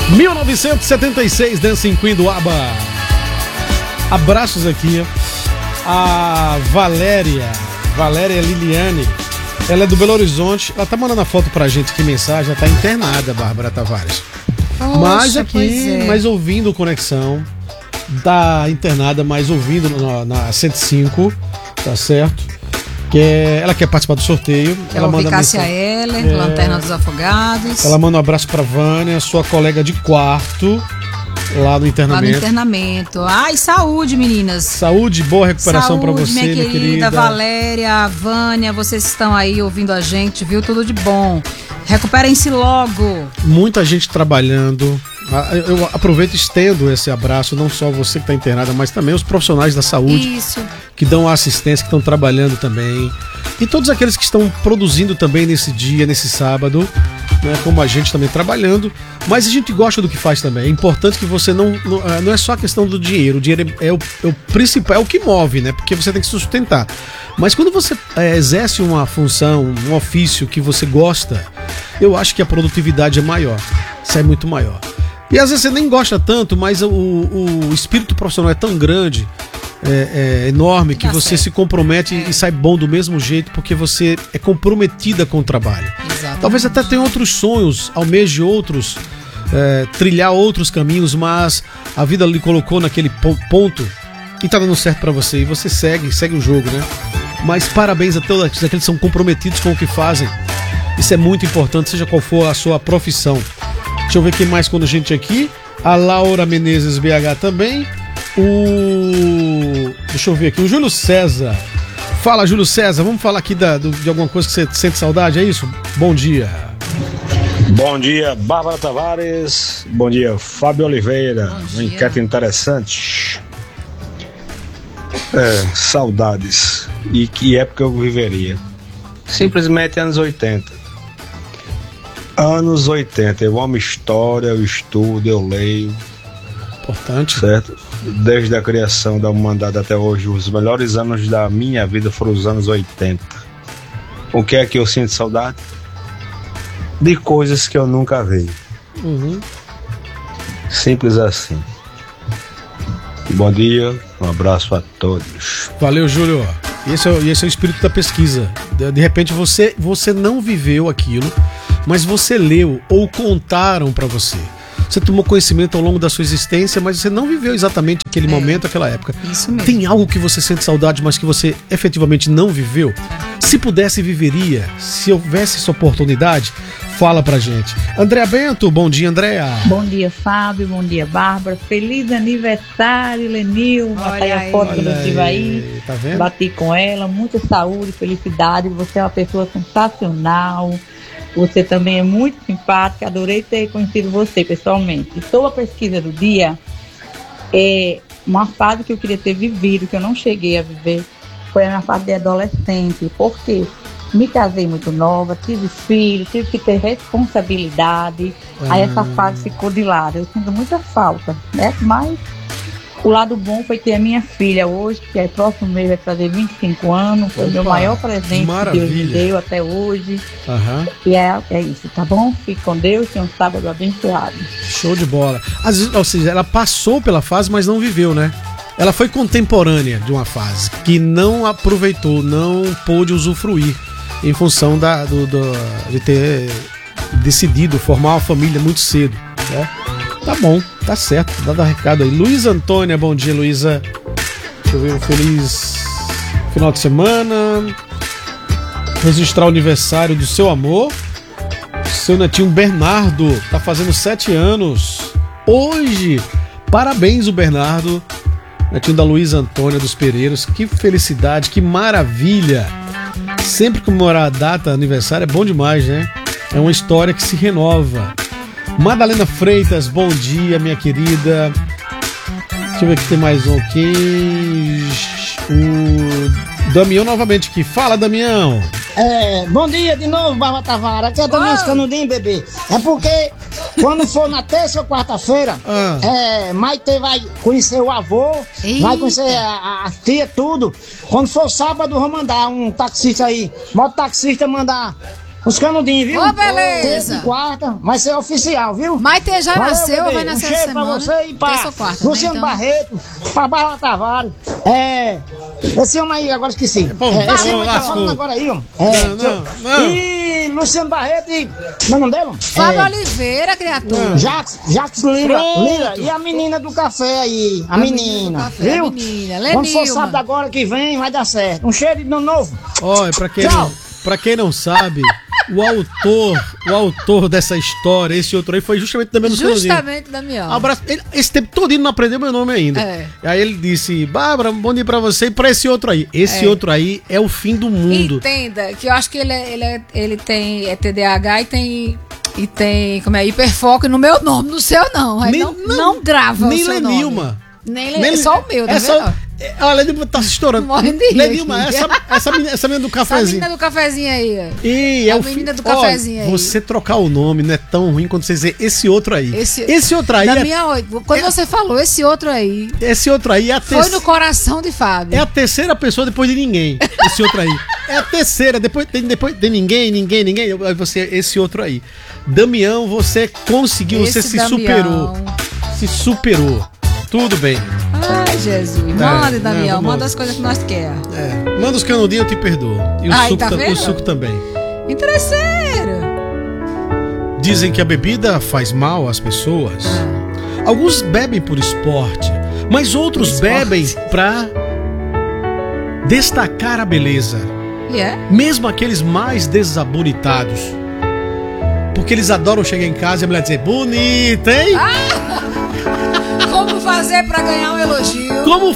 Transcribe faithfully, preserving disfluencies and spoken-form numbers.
mil novecentos e setenta e seis, Dancing Queen do ABBA. Abraços aqui a Valéria, Valéria Liliane. Ela é do Belo Horizonte. Ela tá mandando a foto pra gente aqui, mensagem. Ela tá internada, Bárbara Tavares. Poxa, mas aqui, é. mas ouvindo Conexão. Tá internada, mas ouvindo na, na cento e cinco, tá certo? Que é, ela quer participar do sorteio. Ela ela manda Cássia mensagem, Heller, é, Lanterna dos Afogados. Ela manda um abraço pra Vânia, sua colega de quarto, lá no internamento. Lá no internamento. Ai, saúde, meninas. Saúde, boa recuperação pra você, minha querida, minha querida. Valéria, Vânia, vocês estão aí ouvindo a gente, viu? Tudo de bom. Recuperem-se logo. Muita gente trabalhando. Eu aproveito e estendo esse abraço, não só você que está internada, mas também os profissionais da saúde. Isso. Que dão assistência, que estão trabalhando também. E todos aqueles que estão produzindo também nesse dia, nesse sábado, né, como a gente também trabalhando. Mas a gente gosta do que faz também. É importante que você não... Não, não é só a questão do dinheiro. O dinheiro é, é, o, é o principal, é o que move, né? Porque você tem que sustentar. Mas quando você é, exerce uma função, um ofício que você gosta, eu acho que a produtividade é maior. Sai muito maior. E às vezes você nem gosta tanto, mas o, o espírito profissional é tão grande, é, é enorme, que Dá você certo. se compromete É. e sai bom do mesmo jeito, porque você é comprometida com o trabalho. Exatamente. Talvez até tenha outros sonhos, almeje outros, é, trilhar outros caminhos, mas a vida lhe colocou naquele ponto e tá dando certo pra você. E você segue, segue o jogo, né? Mas parabéns a todos aqueles que são comprometidos com o que fazem. Isso é muito importante, seja qual for a sua profissão. Deixa eu ver quem mais com a gente aqui. A Laura Menezes B H também. O... Deixa eu ver aqui. O Júlio César. Fala, Júlio César. Vamos falar aqui da, do, de alguma coisa que você sente saudade, é isso? Bom dia. Bom dia, Bárbara Tavares. Bom dia, Fábio Oliveira. Bom Uma dia. enquete interessante. É, saudades. E que época eu viveria? Simplesmente anos oitenta. Anos oitenta, eu amo história, eu estudo, eu leio, Importante. certo? Desde a criação da humanidade até hoje, os melhores anos da minha vida foram os anos oitenta. O que é que eu sinto saudade? De coisas que eu nunca vi. Uhum. Simples assim. Bom dia, um abraço a todos. Valeu, Júlio. Esse é, esse é o espírito da pesquisa. De, de repente você, você não viveu aquilo, mas você leu ou contaram pra você. Você tomou conhecimento ao longo da sua existência, mas você não viveu exatamente aquele É. momento, aquela época. Isso mesmo. Tem algo que você sente saudade, mas que você efetivamente não viveu? Se pudesse, viveria. Se houvesse essa oportunidade, fala pra gente. Andréa Bento, bom dia, Andréa. Bom dia, Fábio. Bom dia, Bárbara. Feliz aniversário, Lenil. Olha Botei a aí. foto que Olha eu tive aí. tá vendo? Bati com ela. Muita saúde, felicidade. Você é uma pessoa sensacional. Você também é muito simpática. Adorei ter conhecido você pessoalmente. E sobre a pesquisa do dia, é uma fase que eu queria ter vivido, que eu não cheguei a viver, foi a minha fase de adolescente. Por quê? Me casei muito nova, tive filho, tive que ter responsabilidade. Aí essa fase ficou de lado. Eu sinto muita falta, né? Mas o lado bom foi ter a minha filha hoje, que é próximo mês, vai fazer vinte e cinco anos. Foi o meu Opa, maior presente que Deus me maravilha. deu até hoje. Aham. E é, é isso, tá bom? Fique com Deus, tenha um sábado abençoado. Show de bola. Às vezes, ou seja, ela passou pela fase, mas não viveu, né? Ela foi contemporânea de uma fase que não aproveitou, não pôde usufruir em função da, do, do, de ter decidido formar uma família muito cedo, né? Tá bom, tá certo, dá recado aí. Luísa Antônia, bom dia, Luísa. Deixa eu ver, um feliz final de semana. Registrar o aniversário do seu amor. Seu netinho Bernardo tá fazendo sete anos hoje. Parabéns, o Bernardo, netinho da Luísa Antônia dos Pereiros. Que felicidade, que maravilha. Sempre comemorar a data, aniversário, é bom demais, né? É uma história que se renova. Madalena Freitas, bom dia, minha querida. Deixa eu ver aqui, tem mais um aqui. O Damião novamente aqui. Fala, Damião. É, bom dia de novo, Bárbara Tavares. Aqui é Domingos Canudinho, bebê. É porque quando for na terça ou quarta-feira, Ah. é, Maite vai conhecer o avô, Eita. vai conhecer a, a tia, tudo. Quando for sábado, vou mandar um taxista aí. Bota o taxista mandar os canudinhos, viu? Ô, beleza. Terça e quarta, vai ser oficial, viu? Mas tem já Valeu, nasceu ou bebê. vai nascer um essa cheiro pra semana? você e pra Terça ou quarta, né, Luciano então? Barreto, pra Barra Tavares. É. Esse homem aí, agora esqueci. Pô, é, esse homem tá lascou. falando agora aí, ó. É, Não, não, não. E Luciano Barreto e. Como é o nome dele? Fábio É, Oliveira, criatura. Jacques, Jacques Lira, Pronto. Lira. E a menina do café aí. A, A menina do menina. café, viu? a menina, Quando for Lenilma. sábado agora que vem, vai dar certo. Um cheiro de ano novo. Olha, pra quem, Tchau. não, pra quem não sabe, o autor, o autor dessa história, esse outro aí, foi justamente também no Canudinho. Justamente, Damião. Abraço. Ele, esse tempo todo ele não aprendeu meu nome ainda. É. Aí ele disse, Bárbara, bom dia pra você e pra esse outro aí. Esse É. outro aí é o fim do mundo. Entenda que eu acho que ele, é, ele, é, ele tem é T D A H e tem, e tem como é, hiperfoco no meu nome, no seu não. Aí Nem- não, não- não grava nem o seu Lenilma. nome. Nem, Le- Nem- só o meu, tá é só, vendo? é, a Lenilma tá se estourando. Morrendo de rir Lenilma, aqui. essa, essa, menina, essa menina do Essa cafezinho. menina do cafezinho aí. ó. E é a o menina fim- do cafezinho Olha, aí. você trocar o nome não é tão ruim quando você dizer esse outro aí. Esse- outro aí. Da É, minha oito. Quando é- você falou esse outro aí, esse outro aí é a, foi terceira, no coração de Fábio. é a terceira pessoa depois de ninguém. Esse outro aí. É a terceira, depois tem depois de ninguém, ninguém, ninguém. Aí você, esse outro aí. Damião, você conseguiu, você Esse se Damião. superou. Se superou. Tudo bem. Ai, Jesus. É, Manda, Damião. vamos- Manda as coisas que nós quer. É. Manda os canudinhos, eu te perdoo. E o, Ai, suco, tá tam- vendo? o suco também. Interesseiro. Dizem que a bebida faz mal às pessoas. Ah. Alguns bebem por esporte, mas outros Esporte. bebem pra destacar a beleza. E é? Mesmo aqueles mais desabonitados. Porque eles adoram chegar em casa e a mulher dizer, bonita, hein? Como fazer pra ganhar um elogio? Como